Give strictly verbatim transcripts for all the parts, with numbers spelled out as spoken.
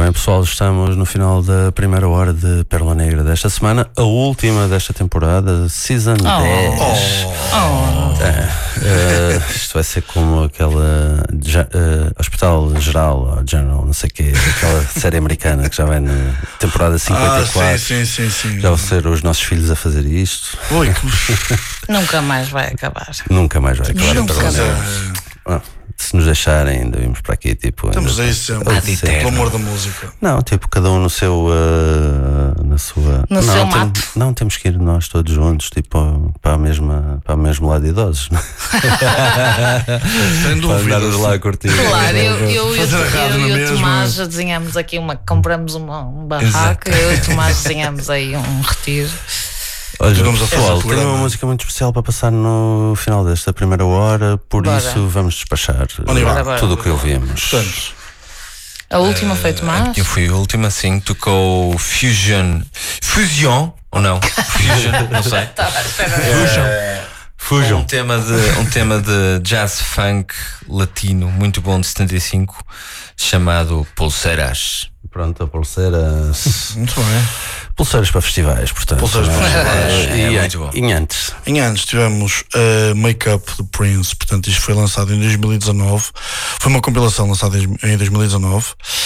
bem, pessoal, estamos no final da primeira hora de Pérola Negra desta semana, a última desta temporada, Season oh. dez. Oh. Oh. É, uh, isto vai ser como aquela uh, Hospital Geral, ou General, não sei o quê, aquela série americana que já vai na temporada cinquenta e quatro. Ah, sim, sim, sim, sim. Já vão ser os nossos filhos a fazer isto. Oi. Nunca mais vai acabar. Nunca mais vai acabar. Nunca mais. Ah, se nos deixarem, ainda vimos para aqui, tipo. Estamos aí sempre, pelo amor da música. Não, tipo, cada um no seu. Uh, na sua. No não, seu tem, mato. Não, temos que ir nós todos juntos, tipo, para, a mesma, para o mesmo lado de idosos. Não? Sem dúvida. Para andarmos lá a curtir. Claro, eu, eu, eu, Fazer a rádio eu na e o mesma. Tomás desenhamos aqui uma. Compramos uma, um barraco, eu e o Tomás desenhamos aí um retiro. Olha, Vamos a pessoal, fazer tenho uma música muito especial para passar no final desta primeira hora, por Bora. isso vamos despachar Bora, bora. tudo o que ouvimos. Portanto, A última foi Tomás. Eu fui a última, sim, tocou Fusion. Fusion ou não? Fusion, não sei. Tá, espera. É, Fujam. Um tema, de, um tema de jazz funk latino muito bom de setenta e cinco, chamado Pulseiras. Pronto, a pulseira. muito bem. Pulseiras para festivais, portanto. Pulseiras para festivais. E, É e, muito bom. e antes. Em anos tivemos uh, Make Up do Prince, portanto isto foi lançado em dois mil e dezanove, foi uma compilação lançada em dois mil e dezanove,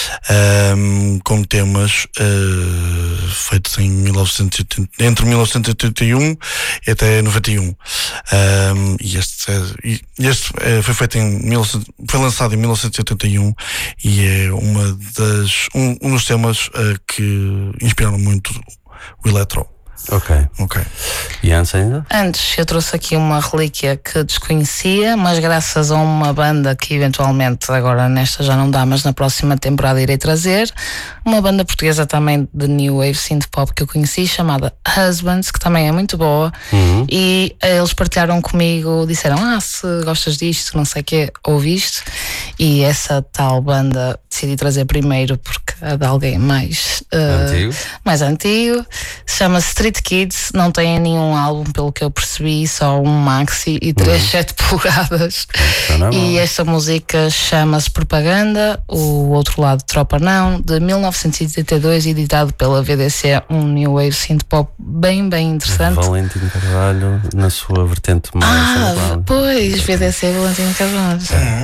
um, com temas uh, feitos em mil novecentos e oitenta, entre mil novecentos e oitenta e um e até noventa e um, um, e este, uh, este uh, foi feito em foi lançado em mil novecentos e oitenta e um e é uma das, um, um dos temas uh, que inspiraram muito o eletro. Ok. Ok. E antes ainda? Antes eu trouxe aqui uma relíquia que desconhecia, mas graças a uma banda que eventualmente agora nesta já não dá, mas na próxima temporada irei trazer, uma banda portuguesa também de New Wave Synth Pop que eu conheci, chamada Husbands, que também é muito boa, Uhum. e eles partilharam comigo, disseram, ah, se gostas disto, não sei o que, ouviste, e essa tal banda decidi trazer primeiro porque é de alguém mais uh, Antigo. mais antigo, se chama Street Kids, não tem nenhum álbum pelo que eu percebi, só um maxi e três sete polegadas. Não, não. E esta música chama-se Propaganda, o outro lado Tropa Não, de mil novecentos e setenta e dois, editado pela V D C, um New Wave Synth Pop bem, bem interessante. Valentino Carvalho, na sua vertente mais Ah, underground. pois, V D C Valentino Carvalho.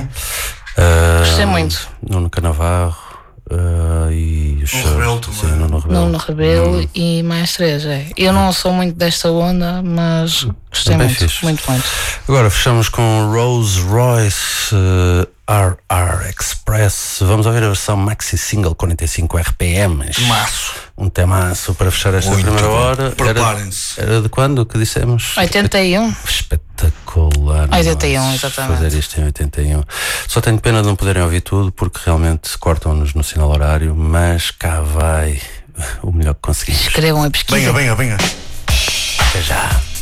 Uh, Gostei muito. Nuno Canavarro uh, e os Nuno Rebelo sim, também. Nuno Rebelo. Nuno Rebelo e mais três, é. Eu não sou muito desta onda, mas gostei Bem muito, fixe. muito, muito. Agora fechamos com Rolls Royce uh, R R Express. Vamos ouvir a versão maxi single quarenta e cinco R P M. Maço. Um temaço para fechar esta Muito primeira bom. hora. Era, Preparem-se. era de quando que dissemos? oitenta e um. Espetacular. oitenta e um, Nossa, exatamente. fazer isto em oitenta e um. Só tenho pena de não poderem ouvir tudo porque realmente cortam-nos no sinal horário, mas cá vai o melhor que conseguimos. Escrevam e pesquisem. Venha, venha, venha. Até já.